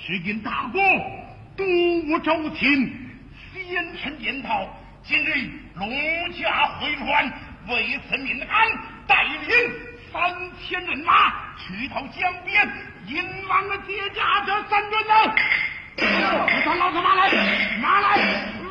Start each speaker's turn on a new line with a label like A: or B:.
A: 是因大国独无周秦，先臣颠逃，今日龙驾回銮，为此民安，带领3000人马去到江边，引往劫驾这3人呢。快传老子马来，马来！